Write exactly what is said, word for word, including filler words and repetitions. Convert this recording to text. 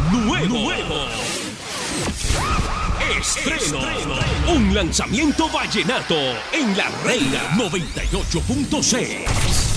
nuevo, nuevo. Estreno. Un lanzamiento vallenato en la Reina noventa y ocho punto seis.